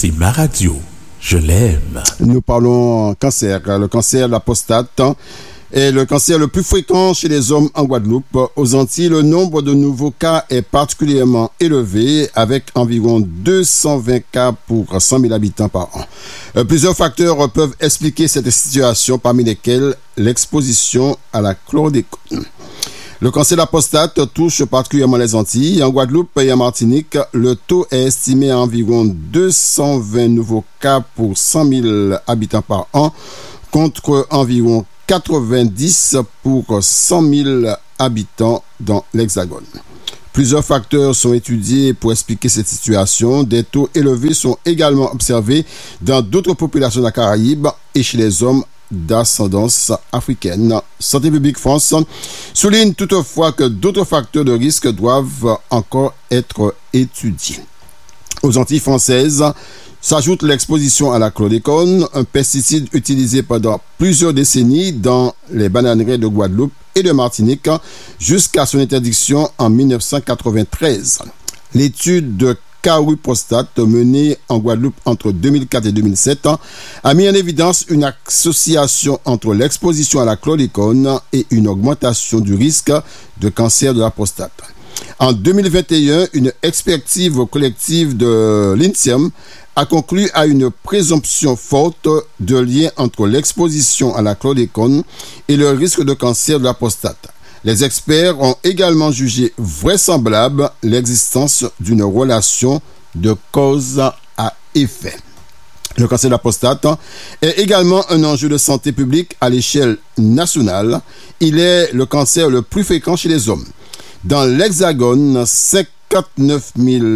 C'est ma radio. Je l'aime. Nous parlons cancer. Le cancer de la prostate est le cancer le plus fréquent chez les hommes en Guadeloupe. Aux Antilles, le nombre de nouveaux cas est particulièrement élevé, avec environ 220 cas pour 100 000 habitants par an. Plusieurs facteurs peuvent expliquer cette situation, parmi lesquels l'exposition à la chlordécone. Le cancer de la prostate touche particulièrement les Antilles. En Guadeloupe et en Martinique, le taux est estimé à environ 220 nouveaux cas pour 100 000 habitants par an, contre environ 90 pour 100 000 habitants dans l'Hexagone. Plusieurs facteurs sont étudiés pour expliquer cette situation. Des taux élevés sont également observés dans d'autres populations de la Caraïbe et chez les hommes d'ascendance africaine. Santé publique France souligne toutefois que d'autres facteurs de risque doivent encore être étudiés. Aux Antilles françaises s'ajoute l'exposition à la chlordécone, un pesticide utilisé pendant plusieurs décennies dans les bananeraies de Guadeloupe et de Martinique jusqu'à son interdiction en 1993. L'étude de Kaoui Prostate menée en Guadeloupe entre 2004 et 2007 a mis en évidence une association entre l'exposition à la chlordécone et une augmentation du risque de cancer de la prostate. En 2021, une expertise collective de l'INSERM a conclu à une présomption forte de lien entre l'exposition à la chlordécone et le risque de cancer de la prostate. Les experts ont également jugé vraisemblable l'existence d'une relation de cause à effet. Le cancer de la prostate est également un enjeu de santé publique à l'échelle nationale. Il est le cancer le plus fréquent chez les hommes. Dans l'Hexagone, 59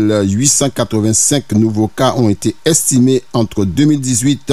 885 nouveaux cas ont été estimés entre 2018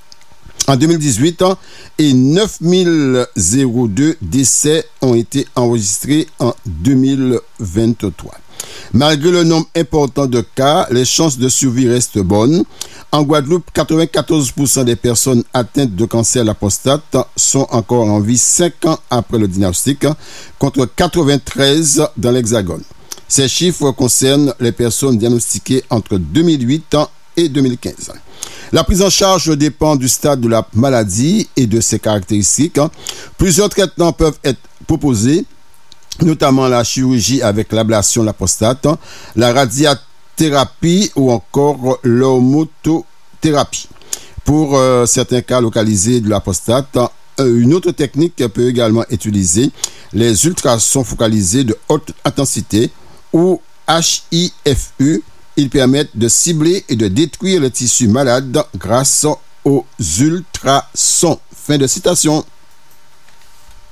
et 9 002 décès ont été enregistrés en 2023. Malgré le nombre important de cas, les chances de survie restent bonnes. En Guadeloupe, 94% des personnes atteintes de cancer de la prostate sont encore en vie 5 ans après le diagnostic, contre 93 dans l'Hexagone. Ces chiffres concernent les personnes diagnostiquées entre 2008 et 2015. La prise en charge dépend du stade de la maladie et de ses caractéristiques. Plusieurs traitements peuvent être proposés, notamment la chirurgie avec l'ablation de la prostate, la radiothérapie ou encore l'hormotothérapie. Pour certains cas localisés de la prostate, une autre technique peut également utiliser les ultrasons focalisés de haute intensité ou HIFU. Ils permettent de cibler et de détruire le tissu malade grâce aux ultrasons. Fin de citation.